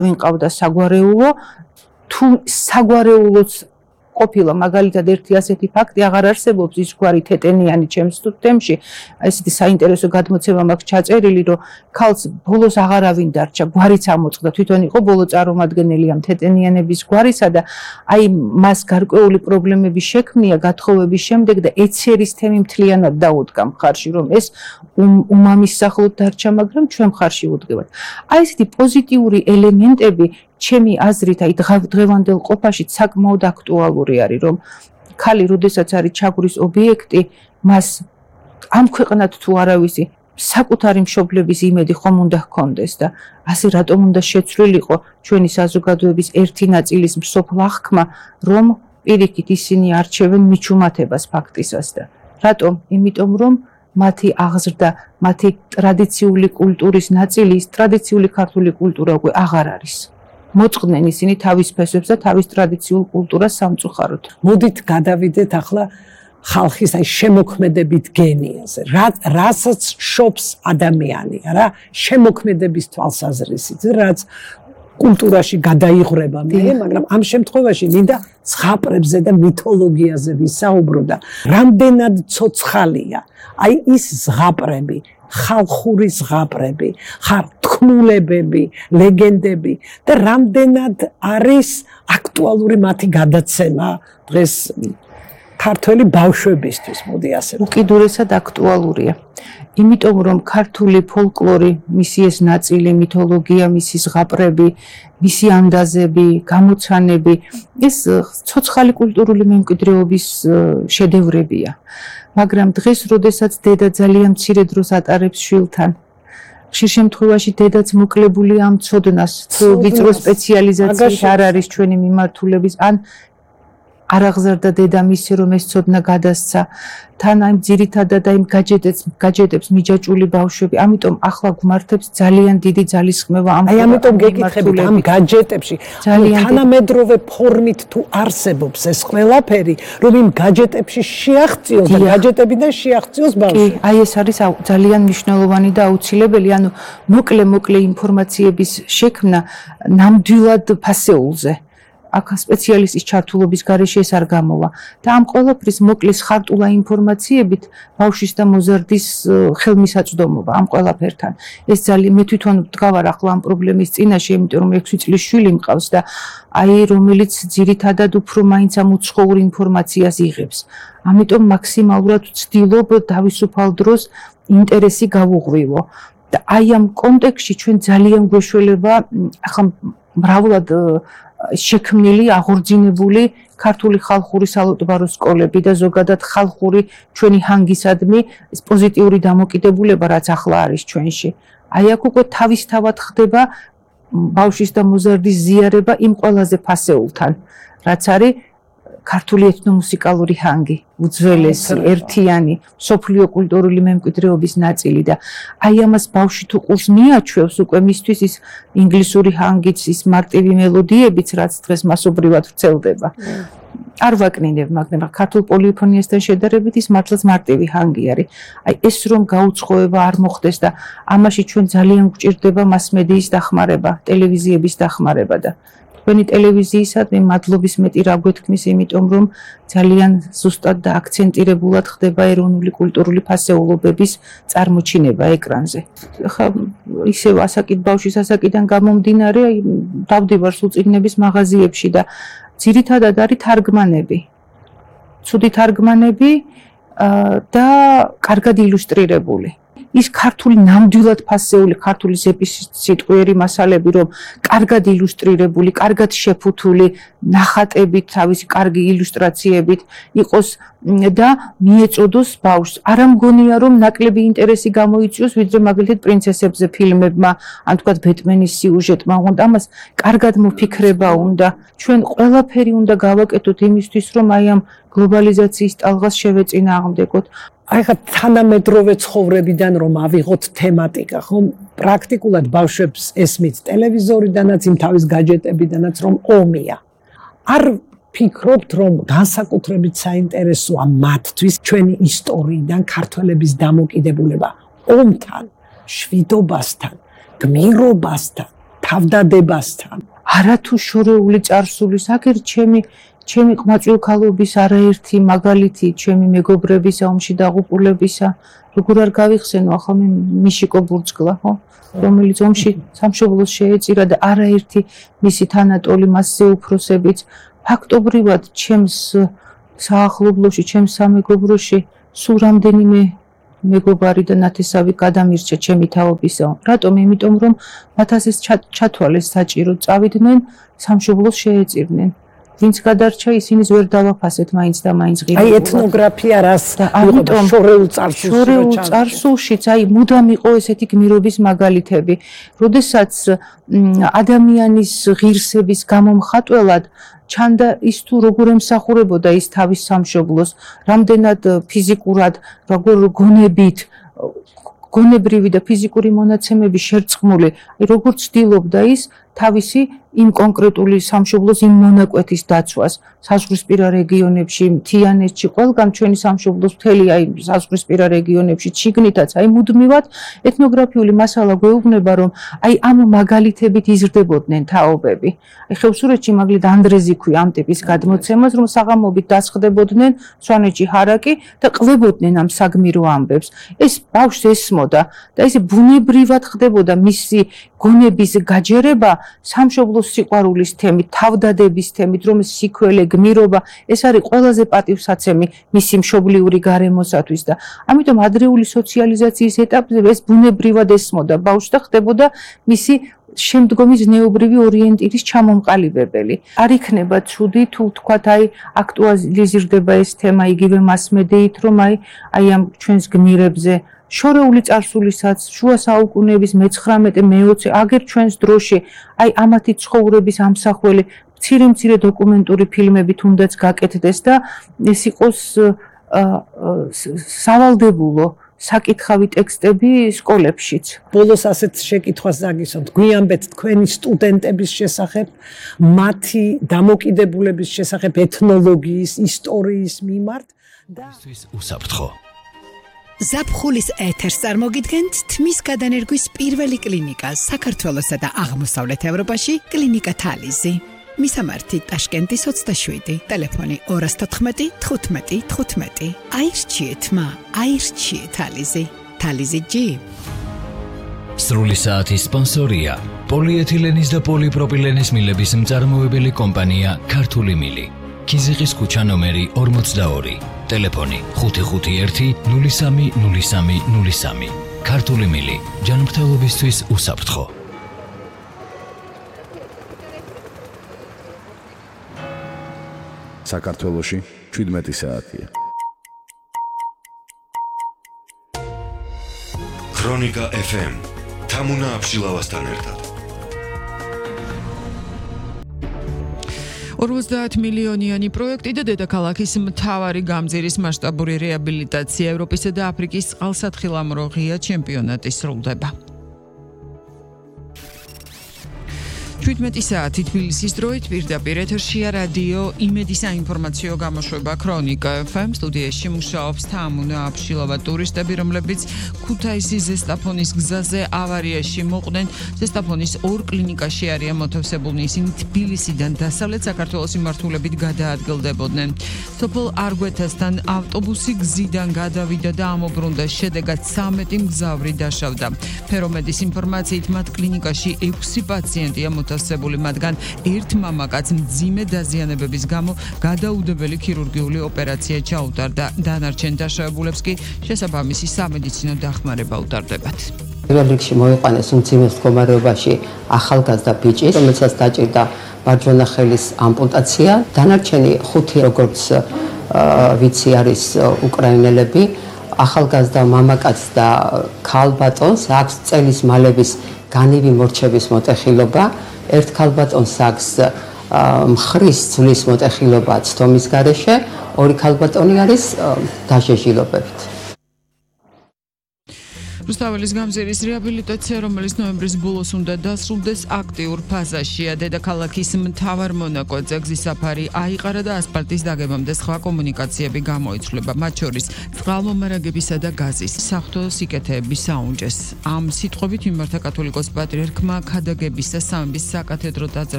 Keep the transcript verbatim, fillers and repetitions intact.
ვინ ყავდა საგვარეულო, თუ საგვარეულოც ყოფილა მაგალითად ერთი ასეთი ფაქტი აღარ არსებობს ის გვარი თეტენიანი ჩემს თემში ესეთი საინტერესო გადმოცემა მაქვს ჩაწერილი რომ ქალს ბოლოს აღარავინ დარჩა გვარიც ამოწყდა თვითონ იყო ბოლო წარმომადგენელი ამ თეტენიანების გვარისა და აი მას გარკვეული პრობლემები შექმნია გათხოვების შემდეგ და ეცერის თემი მთლიანად დაუდგა მხარში რომ ეს უმამის სახლოდ დარჩა მაგრამ ჩვენ მხარში უდგებათ აი ესეთი პოზიტიური ელემენტები ჩემი აზრით აი დღევანდელ ყოფაში საკმაოდ აქტუალური არის რომ ქალი როდესაც არის ჩაგვრის ობიექტი მას ამ ქვეყნად თუ არავისი საკუთარი მშობლების იმედი ხომ უნდა ჰქონდეს და ასე რატომ უნდა შეცვლილიყო ჩვენი საზოგადოების ერთი ნაწილის მსოფლ აღქმა რომ პირიქით ისინი არჩევენ მიჩუმათებას ფაქტისას და რატომ იმიტომ რომ მათი აღზრდა მათი ტრადიციული კულტურის ნაწილი ტრადიციული ქართული კულტურა უკვე აღარ არის მოწყდნენ ისინი თავის ფესვებს და თავის ტრადიციულ კულტურას სამწუხაროდ. მოდით გადავიდეთ ახლა ხალხის აი შემოქმედებით გენიაზე. რა რასაც შობს ადამიანი, რა შემოქმედების თვალსაზრისით, რაც კულტურაში გადაიღრება მე, მაგრამ ამ შემთხვევაში მინდა ზღაპრებზე და მითოლოგიაზე ვისაუბრო და რამდენად ცოცხალია აი ის ზღაპრები ხალხური ზღაპრები, ხარ თქმულებები, ლეგენდები და რამდენად არის აქტუალური მათი გადაცემა დღეს ქართველი ბავშვებისთვის, მოდი ასე ვთქვი. უკიდურესად აქტუალურია. იმიტომ რომ ქართული ფოლკლორი, მისი ეს ნაწილი, მითოლოგია, მისი ზღაპრები, მისი ანდაზები, გამოცანები, ეს ცოცხალი კულტურული მემკვიდრეობის შედევრებია. მაგრამ დღეს, როდესაც დედა ძალიან მცირე დროს ატარებს შვილთან, ხშირ შემთხვევაში დედაც მოკლებულია ამ ცოდნას, თუ ვიწრო სპეციალიზაციით არ არის ჩვენი მიმართულების, ან არ აღზარდა დედამისი, რომ ეს ცოდნა გადასცა, თან აი ძირითადად აი გაჯეტებს, გაჯეტებს მიჯაჭვული ბავშვები, ამიტომ ახლა გვმართებს ძალიან დიდი ძალისხმევა ამ აი ამიტომ გეკითხებით ამ გაჯეტებში, თანამედროვე ფორმით თუ არსებობს ეს ყველაფერი, რომ იმ გაჯეტებში შეაღწიოს და გაჯეტებიდან შეაღწიოს ბავშვი. კი, აი ეს არის ძალიან მნიშვნელოვანი და აუცილებელი, ანუ მოკლე-მოკლე ინფორმაციების შექმნა ნამდვილად ფასეულზე. აქ სპეციალისტის ჩართულობის გარეშე ეს არ გამოვა და ამ ყველაფრის მოკლის ხარტულა ინფორმაციებით ბავშვის და მოზარდის ხელმისაწვდომობა ამ ყველაფერთან ეს ძალიან მე თვითონ ვდგავარ ახლა ამ პრობლემის წინაშე იმიტომ რომ ექვსი წლის შვილი მყავს და აი რომელიც ძირითადად უფრო მაინც ამ უცხოურ ინფორმაციას იღებს ამიტომ მაქსიმალურად ვცდილობ დავისუფალ დროს ინტერესი გავუღვივო და აი ამ კონტექსტში ჩვენ ძალიან გვეშველება ახლა მრავლად შექმნილი, აღორძინებული ქართული ხალხური სალოტბარო სკოლები და ზოგადად ხალხური ჩვენი ჰანგისადმი ეს პოზიტიური დამოკიდებულება რაც ახლა არის ჩვენში. აი აქ უკვე თავისთავად ხდება ბავშვის და მოზარდის ზიარება იმ ყველაზე ფასეულთან, რაც არის ქართული ეთნომუსიკალური ჰანგი, უძველესი, ერთიანი, სოფლიო კულტურული მემკვიდრეობის ნაწილი და აი ამას ბავშვი თუ ყურს მიაჩვევს უკვე მისთვის ის ინგლისური ჰანგიც, ის მარტივი მელოდიებიც, რაც დღეს მასობრივად ვრცელდება. არ ვაკნინებ, მაგრამ ქართულ პოლიფონიასთან შედარებით ის მართლაც მარტივი ჰანგი არის. აი ეს რომ გაუცხოება არ მოხდეს და ამაში ჩვენ ძალიან გვჭირდება მასმედიის დახმარება, ტელევიზიების დახმარება და თქვენი ტელევიზიისადმი მადლობის მეტი რა გვეთქმის, იმიტომ რომ ძალიან ზუსტად და აქცენტირებულად ხდება ეროვნული კულტურული ფასეულობების წარმოჩინება ეკრანზე. ხა ისევ ასაკით ბავშვის ასაკიდან გამომდინარე, დავდივარ სულ წიგნების მაღაზიებში და ძირითადად არის თარგმანები. ცუდი თარგმანები და კარგად ილუსტრირებული. ის ქართული ნამდვილად ფასეული ქართული სიტყვიერი მასალები რომ კარგად ილუსტრირებული, კარგად შეფუთული, ნახატებით, თავისი კარგი ილუსტრაციებით იყოს და მიეწოდოს ბავშვს. არ ამგონია რომ ნაკლები ინტერესი გამოიწვიოს, ვიდრე მაგალითად პრინცესებზე ფილმებმა, ან თქვათ ბეტმენის სიუჟეტმა, უნდა ამას კარგად მოფიქრება უნდა. ჩვენ ყველაფერი უნდა გავაკეთოთ იმისთვის, რომ აი ამ გლობალიზაციის ტალღას შევეწინააღმდეგოთ. აი ხა თანამედროვე ცხოვრებიდან რომ ავიღოთ თემატიკა, ხომ პრაქტიკულად ბავშვებს ესმით ტელევიზორიდანაც, იმ თავის გაჯეტებიდანაც რომ ომია. არ ფიქრობთ რომ განსაკუთრებით საინტერესოა მათთვის ჩვენი ისტორიიდან ქართველების დამოკიდებულება ომთან, შვიდობასთან, გმირობასთან, თავდადებასთან. არათუ შორეული წარსულის აგერ ჩემი ჩემი ყმაწვილქალობის არაერთი მაგალითი ჩემი მეგობრებისა ომში დაღუპულებისა როგორ არ გავიხსენო ახლა მე მიშიკო ბურჯგლა ხო რომელიც ომში სამშობლოს შეეწირა და არაერთი მისი თანატოლი მასზე უფროსებიც ფაქტობრივად ჩემს საახლობლოში ჩემს სამეგობროში სულ რამდენიმე მეგობარი და ნათესავი გადამირჩა ჩემი თაობისა. რატომ? იმიტომ რომ მათ ასეს ჩათვალეს საჭირო წავიდნენ სამშობლოს შეეწირნენ. ვინც გადარჩა ისინი ვერ დავაფასეთ მაინც და მაინც ღირებულად. აი ეთნოგრაფია რას ამიტომ შორეულ წარსულში შორეულ წარსულშიც აი მუდამ იყო ესეთი გმირობის მაგალითები. როდესაც ადამიანის ღირსების გამომხატველად ჩანდა ის თუ როგორ ემსახურებოდა ის თავის სამშობლოს, რამდენად ფიზიკურად, როგორ გონებით, გონებრივი და ფიზიკური მონაცემები შერწყმული, აი როგორ ცდილობდა ის თავისი იმ კონკრეტული სამშობლოს იმ მონაკვეთის დაცვას საზღვრისპირა რეგიონებში, მთიანეთში, ყველგან ჩვენი სამშობლოს მთელი აი საზღვრისპირა რეგიონებში, შიგნითაც აი მუდმივად ეთნოგრაფიული მასალა გვეუბნება, რომ აი ამ მაგალითებით იზრდებოდნენ თაობები. აი ხევსურეთში მაგალითად ანდრეზი ქვია ამ ტიპის გადმოცემას, რომ საღამოობით დასხდებოდნენ სვანეთში ჰარაკი და ყვებოდნენ ამ საგმირო ამბებს. ეს ბავშვს ესმოდა და ესე ბუნებრივად ხდებოდა მისი გონების გაჯერება სამშობლოს სიყვარულის თემით, თავდადების თემით, რომ სიქველე, გმირობა, ეს არის ყველაზე პატივსაცემი მისი მშობლიური გარემოსათვის და ამიტომ ადრეული სოციალიზაციის ეტაპზე ეს ბუნებრივად ესმოდა ბავშვს და ხდებოდა მისი შემდგომი ზნეობრივი ორიენტირის ჩამომყალიბებელი. არ იქნება ცუდი თუ ვთქვათ აი აქტუალიზირდება ეს თემა იგივე მასმედიით, რომ აი აი ამ ჩვენს გმირებზე შორეული წარსულისაც, შუა საუკუნეების მეცხრამეტე, მეოცე, აგერ ჩვენს დროში, აი ამათი ცხოვრების ამსახველი, მცირე-მცირე დოკუმენტური ფილმები თუნდაც გაკეთდეს და ეს იყოს სავალდებულო საკითხავი ტექსტები სკოლებშიც. ბოლოს ასეთ შეკითხვას დაგისვამთ, გვიანბეთ თქვენი სტუდენტების შესახებ, მათი დამოკიდებულების შესახებ ეთნოლოგიის, ისტორიის მიმართ და უსაფრთხო ზაფხულის ეთერს წარმოგიდგენთ თმის გადანერგვის პირველი კლინიკა საქართველოსა და აღმოსავლეთ ევროპაში კლინიკა თალიზი. მისამართი ტაშკენტის ოცდაშვიდი, ტელეფონი ორას თოთხმეტი, თხუთმეტი, თხუთმეტი. აირჩიე თმა, აირჩიე თალიზი. თალიზი ჯი. სრული საათის სპონსორია პოლიეთილენის და პოლიპროპილენის მილების მწარმოებელი კომპანია ქართული მილი. ქიზიყის ქუჩა ნომერი ორმოცდაორი. ტელეფონი ხუთი ხუთი ერთი ნული სამი ნული სამი ნული სამი. ქართული მილი ჯანმრთელობისთვის უსაფრთხო. საქართველოში შვიდმეტი საათია. ქრონიკა ეფ ემ თამუნა აბშილავასთან ერთად. ორმოცდაათ მილიონიანი პროექტი და დედაქალაქის მთავარი გამზირის მასშტაბური რეაბილიტაცია ევროპისა და აფრიკის წყალსათხილამურო ღია ჩემპიონატი სრულდება. შვიდმეტი საათი თბილისის დროით პირდაპირ ეთერშია რადიო იმედის საინფორმაციო გამოშვება ქრონიკა ეფ ემ სტუდიაში მუშაობს თამუნა აბშილავა ტურისტები, რომლებიც ქუთაისის ზესტაფონის გზაზე ავარიაში მოყვნენ. ზესტაფონის ორ კლინიკაში არიან მოთავსებულნი, ისინი თბილისიდან დასავლეთ საქართველოს მიმართულებით გადაადგილდებოდნენ. სოფელ არგვეთასთან ავტობუსი გზიდან გადავიდა და ამობრუნდა, შედეგად ცამეტი მგზავრი დაშავდა. ფერომედის ინფორმაციით მათ კლინიკაში ექვსი პაციენტია მოსწავლებული, მათგან ერთ მამაკაცს მძიმე დაზიანებების გამო გადაუდებელი ქირურგიული ოპერაცია ჩაუტარდა. დანარჩენ დაშავებულებს კი შესაბამისი სამედიცინო დახმარება უტარდებათ. პირველ რიგში მოიყვანეს უმძიმეს მდგომარეობაში ახალგაზრდა ბიჭი, რომელსაც დაჭირდა მარჯვენა ხელის ამპუტაცია. დანარჩენი ხუთი, როგორც ვიცი, არის უკრაინელები. ახალგაზრდა მამაკაცს და ქალბატონს აქვს წელის მალების განივი მორჩების მოტეხილობა. ერთ ქალბატონს აქვს მხრის ძვლის მოტეხილობა ცდომის გარეშე, ორი ქალბატონი არის დაჟეჟილობებით. რუსთაველის გამზირის რეაბილიტაცია, რომელიც ნოემბრის ბოლოს უნდა დასრულდეს, აქტიურ ფაზაშია. დედაქალაქის მთავარ მონაკვეთზე გზის საფარი აიყარა და ასფალტის დაგებამდე სხვა კომუნიკაციები გამოიცვლება, მათ შორის წყალმომარაგებისა და გაზის საღვთო სიკეთეების საუნჯეს. ამ სიტყვებით მიმართა კათოლიკოს პატრიარქმა ქადაგების და სამების საკათედრო ტაძარში